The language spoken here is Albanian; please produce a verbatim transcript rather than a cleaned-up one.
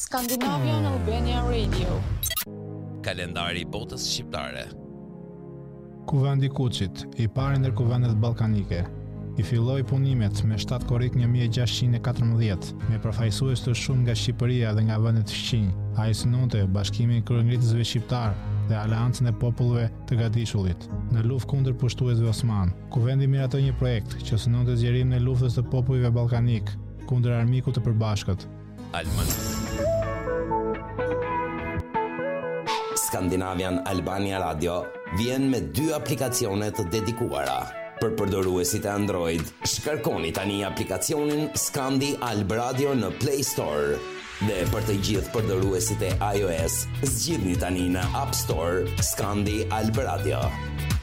Scandinavian Albania Radio. Kalendari i botës shqiptare. Kuvendi i Kuçit, i pari ndër kuvendet ballkanike, i filloi punimet me shtatë korrik një mijë e gjashtëqind e katërmbëdhjetë, me përfaqësues të shumë nga Shqipëria dhe nga vendet fqinj. Ai synonte Bashkimin e Kryengritësve Shqiptar dhe Aleancën e Popullëve të Gatishullit në luftë kundër pushtuesve osman. Kuvendi miratoi një projekt që synonte zgjerimin e luftës së popujve ballkanik kundër armikut të përbashkët. Alman. Scandinavian Albania Radio vjen me dy aplikacione të dedikuara. Për përdoruesit e Android, shkarkoni tani aplikacionin Scandi Alb Radio në Play Store. Dhe për të gjithë përdoruesit e iOS, zgjidhni tani në App Store Scandi Alb Radio.